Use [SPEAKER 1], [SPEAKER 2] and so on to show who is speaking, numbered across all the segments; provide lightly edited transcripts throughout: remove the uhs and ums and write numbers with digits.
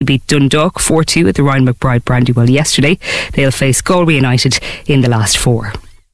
[SPEAKER 1] beat Dundalk 4-2 at the Ryan McBride Brandywell yesterday. They'll face Galway United in the last 4.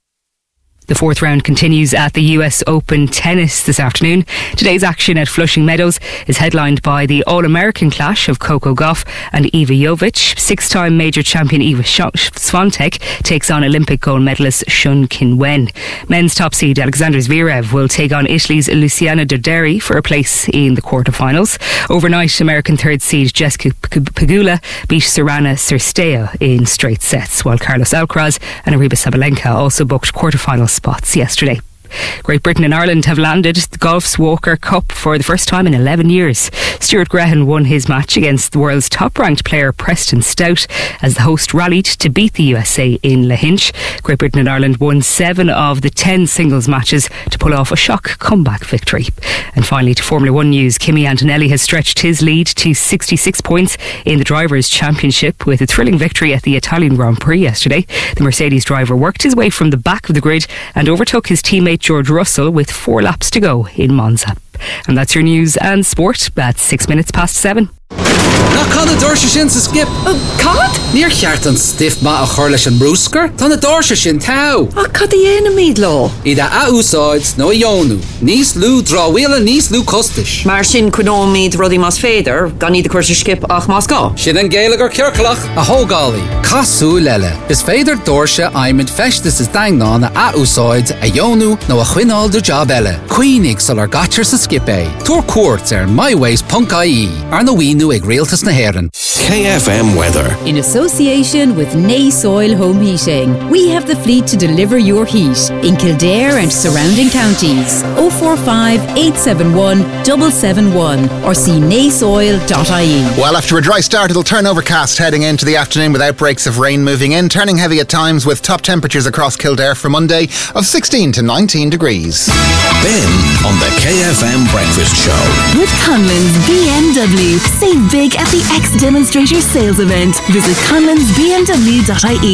[SPEAKER 1] The fourth round continues at the US Open tennis this afternoon. Today's action at Flushing Meadows is headlined by the All-American clash of Coco Gauff and Iva Jovic. Six-time major champion Iga Swiatek takes on Olympic gold medalist Shun Qinwen. Men's top seed Alexander Zverev will take on Italy's Luciano Darderi for a place in the quarterfinals. Overnight, American third seed Jessica Pegula beat Sorana Cîrstea in straight sets, while Carlos Alcaraz and Aryna Sabalenka also booked quarterfinal spots yesterday. Great Britain and Ireland have landed golf's Walker Cup for the first time in 11 years. Stuart Grehan won his match against the world's top-ranked player Preston Stout as the host rallied to beat the USA in Lahinch. Great Britain and Ireland won 7 of the 10 singles matches to pull off a shock comeback victory. And finally, to Formula 1 news, Kimi Antonelli has stretched his lead to 66 points in the Drivers' Championship with a thrilling victory at the Italian Grand Prix yesterday. The Mercedes driver worked his way from the back of the grid and overtook his teammate George Russell with 4 laps to go in Monza. And that's your news and sport at 6 minutes past 7.
[SPEAKER 2] Na can a dorsha sin sa skip.
[SPEAKER 3] Cad?
[SPEAKER 2] Níor cheart an stiff ma a chorleis an brúscar. Tá na dorsha sin tau.
[SPEAKER 3] Cad a dhéana míad lá?
[SPEAKER 2] Ida a úsáid nó a jónú. Níos lú dráhuila níos lú costais.
[SPEAKER 3] Mar sin cunó míad rudí más féidir, gan iad a cuirsa skip ach más gá.
[SPEAKER 2] Sin an géalagar cearclach a hógálaí. Casú leile. Is féidir dorsha aimid festas is daingná na a úsáid a jónú nó a chuinál do job eile. Cuoinig sul ar gatir sa skip é. Tuair cuairt ar myways.ie ar na wínu ag rialtas na haireann.
[SPEAKER 4] KFM weather.
[SPEAKER 5] In association with Nay Soil Home Heating, we have the fleet to deliver your heat in Kildare and surrounding counties. 045 871 771 or see naysoil.ie.
[SPEAKER 6] Well, after a dry start, it'll turn overcast heading into the afternoon with outbreaks of rain moving in, turning heavy at times with top temperatures across Kildare for Monday of 16 to 19 degrees.
[SPEAKER 4] Ben on the KFM Breakfast Show.
[SPEAKER 7] With Conlon's BMW. Save big at the X Demonstrator sales event. Visit conlonsbmw.ie.